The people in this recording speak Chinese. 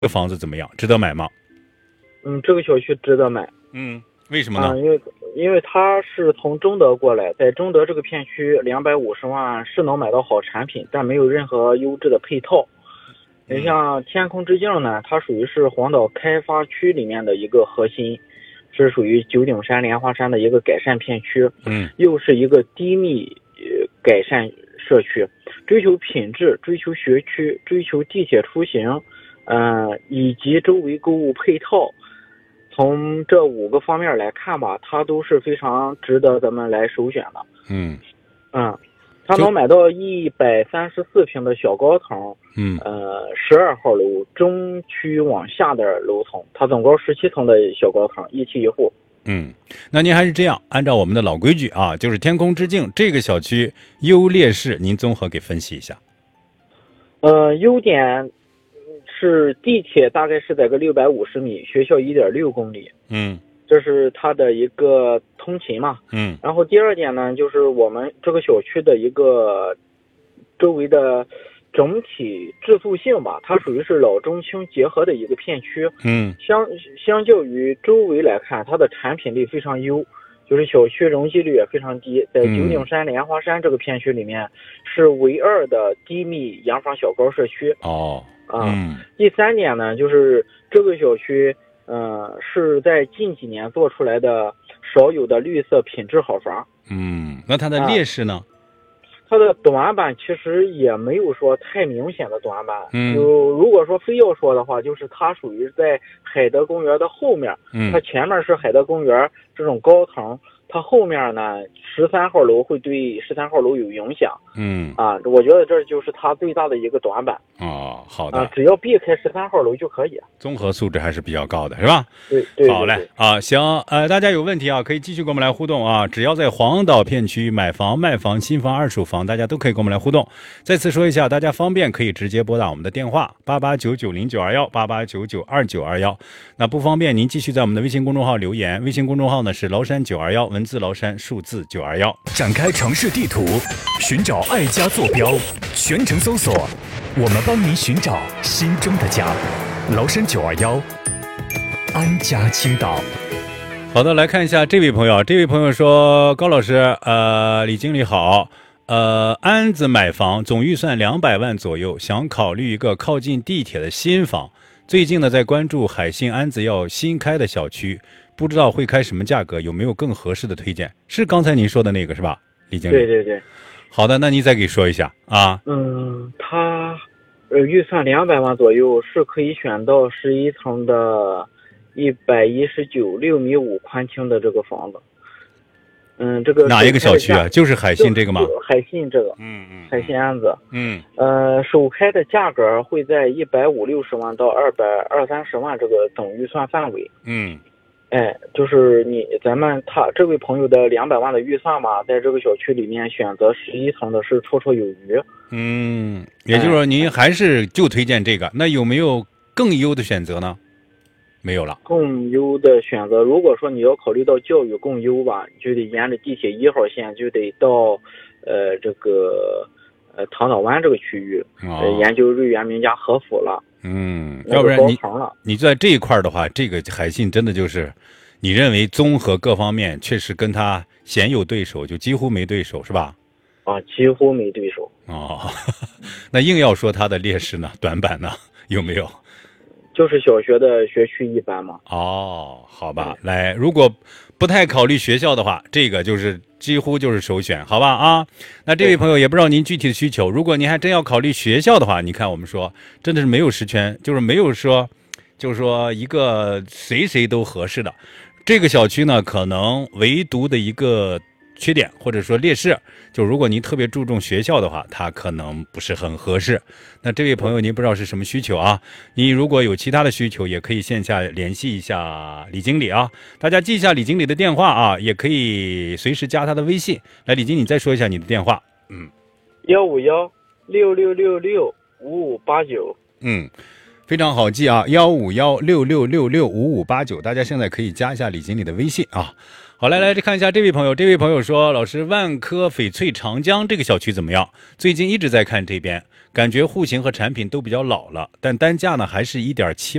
这个房子怎么样？值得买吗？ 这个小区值得买。 为什么呢？ 因为他是从中德过来，在中德这个片区250万是能买到好产品，但没有任何优质的配套。你像天空之境呢，它属于是黄岛开发区里面的一个核心，是属于九鼎山莲花山的一个改善片区，又是一个低密改善社区，追求品质，追求学区，追求地铁出行，以及周围购物配套。从这5个方面来看吧，它都是非常值得咱们来首选的。它能买到134平的小高层，12号楼中区往下的楼层，它总高17层的小高层，1梯1户。 那您还是这样，按照我们的老规矩啊，就是天空之境这个小区优劣势，您综合给分析一下。 优点是地铁大概是在个650米，学校1.6公里。这是它的一个通勤嘛。然后第二点呢，就是我们这个小区的一个周围的整体质素性吧，它属于是老中青结合的一个片区。相较于周围来看，它的产品力非常优，就是小区容积率也非常低，在九鼎山莲花山这个片区里面是唯2的低密洋房小高社区。第三点呢，就是这个小区是在近几年做出来的少有的绿色品质好房。 那它的劣势呢？ 它的短板其实也没有说太明显的短板。如果说非要说的话，就是它属于在海德公园的后面。它前面是海德公园这种高层，它后面呢13号楼会对13号楼有影响。我觉得这就是它最大的一个短板。 好的。 只要避开13号楼就可以。 综合素质还是比较高的，是吧？ 对。 好嘞行，大家有问题啊，可以继续跟我们来互动啊。只要在黄岛片区买房、卖房、新房、二手房，大家都可以跟我们来互动。再次说一下，大家方便可以直接拨打我们的电话88990921，88992921。那不方便，您继续在我们的微信公众号留言，微信公众号呢是崂山921，文字崂山，数字921。 展开城市地图，寻找爱家坐标，全程搜索，我们帮您寻找心中的家。崂山921，安家青岛。 好的，来看一下这位朋友。这位朋友说，高老师，李经理好，安子买房总预算200万左右，想考虑一个靠近地铁的新房。最近呢，在关注海信安子要新开的小区，不知道会开什么价格，有没有更合适的推荐？是刚才您说的那个是吧，李经理？ 对。 好的，那你再给说一下啊。 它预算200万左右，是可以选到11层的119，6.5米宽厅的这个房子。这个哪一个小区啊？就是海信这个吗？ 海信这个。海信安子。首开的价格会在150-160万到220-230万这个总预算范围。就是他这位朋友的200万的预算吧，在这个小区里面选择11层的是绰绰有余。 也就是说您还是就推荐这个，那有没有更优的选择呢？没有了。 更优的选择，如果说你要考虑到教育更优吧，你就得沿着地铁1号线，就得到这个唐岛湾这个区域，研究瑞园名家和府了。 要不然你就在这一块的话，这个海信真的就是你认为综合各方面确实跟他鲜有对手，就几乎没对手是吧？ 几乎没对手。 那硬要说他的劣势呢，短板呢，有没有？ 就是小学的学区一般嘛。 好吧，来，如果不太考虑学校的话，这个就是几乎就是首选，好吧啊？那这位朋友也不知道您具体的需求，如果您还真要考虑学校的话，你看我们说真的是没有十全，就是没有说，就是说一个谁都合适的。这个小区呢，可能唯独的一个缺点或者说劣势，就如果您特别注重学校的话，它可能不是很合适。那这位朋友您不知道是什么需求啊？你如果有其他的需求，也可以线下联系一下李经理啊。大家记一下李经理的电话啊，也可以随时加他的微信。来，李经理再说一下你的电话。 151-6666-5589。 非常好记啊，151-6666-5589。大家现在可以加一下李经理的微信啊。 好，来看一下这位朋友。这位朋友说：“老师，万科翡翠长江这个小区怎么样？最近一直在看这边，感觉户型和产品都比较老了，但单价呢还是1.7